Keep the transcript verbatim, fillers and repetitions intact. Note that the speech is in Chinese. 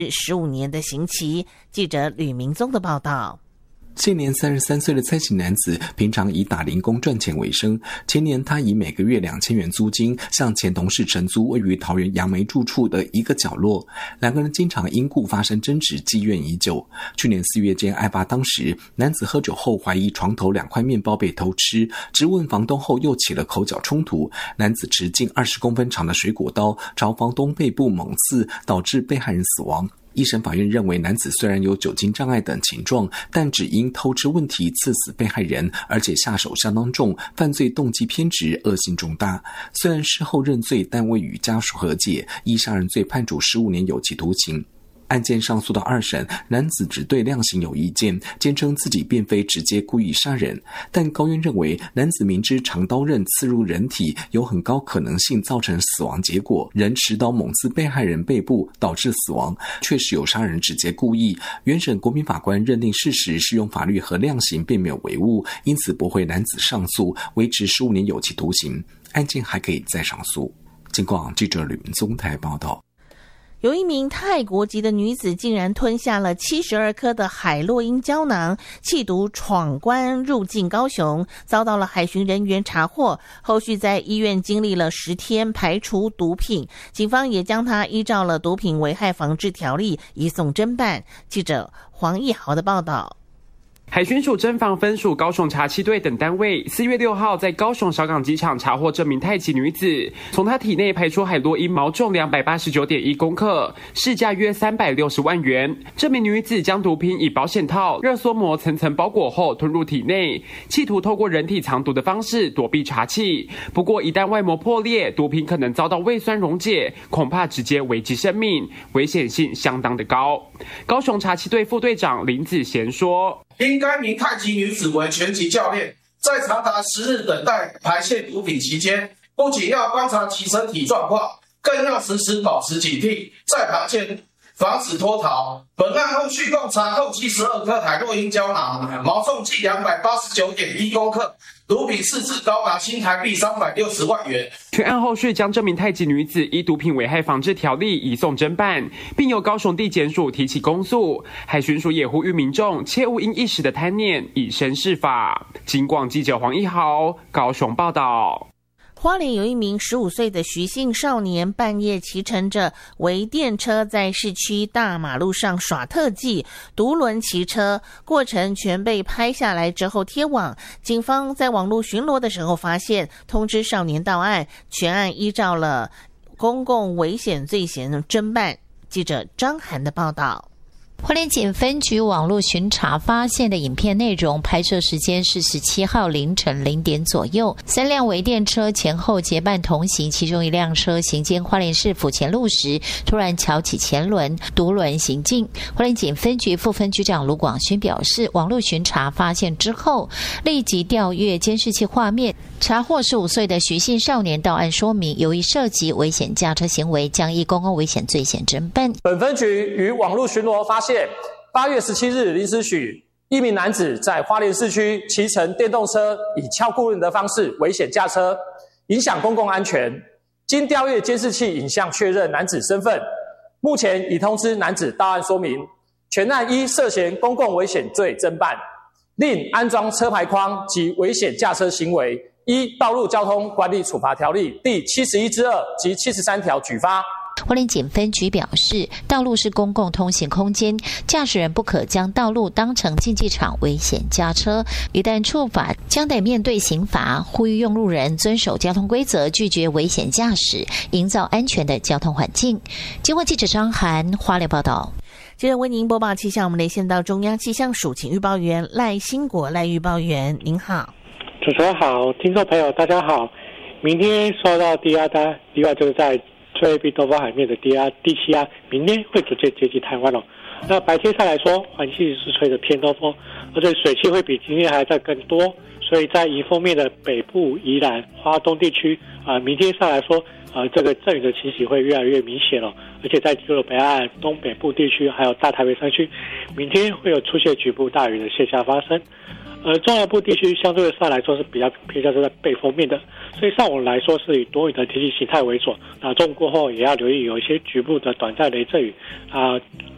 十五年的刑期。记者吕明宗的报道。 现年三十三岁的蔡姓男子，平常以打零工赚钱为生。前年，他以每个月两千元租金向前同事承租位于桃园杨梅住处的一个角落。两个人经常因故发生争执，积怨已久。去年四月间，案发当时，男子喝酒后怀疑床头两块面包被偷吃，质问房东后又起了口角冲突。男子持近二十公分长的水果刀朝房东背部猛刺，导致被害人死亡。一审法院认为，男子虽然有酒精障碍等情状，但只因偷吃问题刺死被害人，而且下手相当重，犯罪动机偏执，恶性重大。虽然事后认罪，但未与家属和解，依杀人罪判处十五年有期徒刑。案件上诉到二审，男子只对量刑有意见，坚称自己并非直接故意杀人。但高院认为，男子明知长刀刃刺入人体有很高可能性造成死亡结果，仍持刀猛刺被害人背部导致死亡，确实有杀人直接故意。原审国民法官认定事实适用法律和量刑并没有违误，因此驳回男子上诉，维持十五年有期徒刑。案件还可以再上诉。警广记者吕明宗台报道。 有一名泰国籍的女子竟然吞下了七十二颗的海洛因胶囊，企图闯关入境高雄，遭到了海巡人员查获，后续在医院经历了十天排除毒品，警方也将她依照了毒品危害防治条例移送侦办。记者黄义豪的报道。 海巡署侦防分署、高雄查缉队等单位四月六号在高雄小港机场查获这名泰籍女子，从她体内排出海洛因毛重两百八十九点一公克，市价约三百六十万元。这名女子将毒品以保险套、热缩膜层层包裹后吞入体内，企图透过人体藏毒的方式躲避查缉。不过，一旦外膜破裂，毒品可能遭到胃酸溶解，恐怕直接危及生命，危险性相当的高。高雄查缉队副队长林子贤说， 因该名泰籍女子为拳击教练，在长达十日等待排泄毒品期间，不仅要观察其身体状况，更要时时保持警惕，在旁线防止脱逃。本案后续共查扣七十二颗海洛因胶囊，毛重计两百八十九点一公克，毒品市值高达新台币三百六十万元。 全案后续将这名泰籍女子依毒品危害防治条例移送侦办，并由高雄地检署提起公诉。海巡署也呼吁民众切勿因一时的贪念以身试法。警广记者黄一豪高雄报道。 花莲有一名十五岁的徐姓少年，半夜骑乘着微电车在市区大马路上耍特技，独轮骑车，过程全被拍下来之后贴网。警方在网络巡逻的时候发现，通知少年到案，全案依照了公共危险罪嫌侦办。记者张涵的报道。 花莲警分局网络巡查发现的影片内容，拍摄时间是十七号凌晨零点左右，三辆微电车前后结伴同行，其中一辆车行经花莲市府前路时，突然翘起前轮，独轮行进。花莲警分局副分局长卢广勋表示，网络巡查发现之后，立即调阅监视器画面，查获十五岁的徐姓少年到案说明，由于涉及危险驾车行为，将依公共危险罪嫌侦办。 本分局于网络巡逻发现，八月十七日零时许，一名男子在花莲市区骑乘电动车，以撬库轮的方式危险驾车，影响公共安全。经调阅监视器影像确认男子身份，目前已通知男子到案说明，全案依涉嫌公共危险罪侦办，另安装车牌框及危险驾车行为，依《道路交通管理处罚条例》第七十一之二及七十三条举发。 花莲警分局表示，道路是公共通行空间，驾驶人不可将道路当成竞技场危险驾车，一旦触法将得面对刑罚，呼吁用路人遵守交通规则，拒绝危险驾驶，营造安全的交通环境。经过记者张涵花莲报道。 接着为您播报气象，我们连线到中央气象署，请预报员赖兴国赖预报员，您好。 主持人好，听众朋友大家好。明天受到低压带，另外就是在菲律宾东方海面的低压低气压，明天会逐渐接近台湾了。那白天上来说，环境是吹着偏东风，而且水汽会比今天还在更多，所以在迎风面的北部、宜兰、花东地区啊、呃，明天上来说，呃，这个阵雨的情形会越来越明显了。而且在九州北岸、东北部地区，还有大台北山区，明天会有出现局部大雨的现象发生。而中南部地区相对上来说是比较偏向是在背风面的，所以上午来说是以多云的天气形态为主。那中午过后也要留意有一些局部的短暂雷阵雨啊，